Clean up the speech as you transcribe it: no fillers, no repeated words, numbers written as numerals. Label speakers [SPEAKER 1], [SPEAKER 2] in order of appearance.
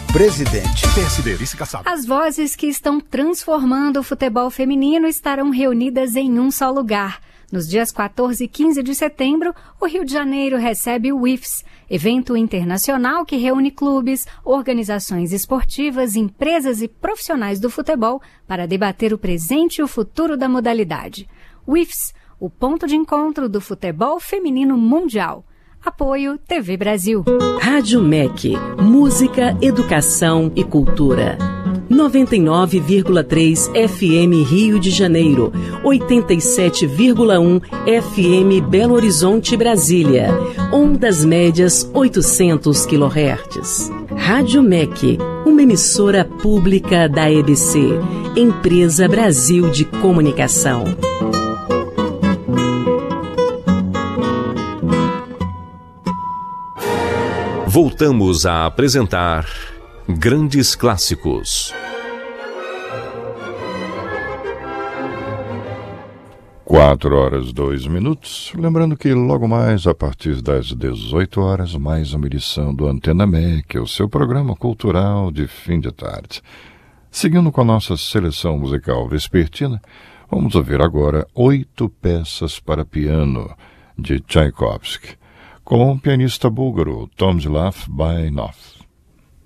[SPEAKER 1] presidente.
[SPEAKER 2] PSD, vice-caçado.
[SPEAKER 3] As vozes que estão transformando o futebol feminino estarão reunidas em um só lugar. Nos dias 14 e 15 de setembro, o Rio de Janeiro recebe o IFES, evento internacional que reúne clubes, organizações esportivas, empresas e profissionais do futebol para debater o presente e o futuro da modalidade. O IFES, o ponto de encontro do futebol feminino mundial. Apoio TV Brasil.
[SPEAKER 4] Rádio MEC, música, educação e cultura. 99,3 FM Rio de Janeiro, 87,1 FM Belo Horizonte, Brasília. Ondas médias 800 kHz. Rádio MEC, uma emissora pública da EBC, Empresa Brasil de Comunicação.
[SPEAKER 5] Voltamos a apresentar Grandes Clássicos.
[SPEAKER 6] 4h02. Lembrando que logo mais, a partir das 18 horas, mais uma edição do Antena MEC, o seu programa cultural de fim de tarde. Seguindo com a nossa seleção musical vespertina, vamos ouvir agora 8 peças para piano de Tchaikovsky, com o pianista búlgaro Tomslav Bainov.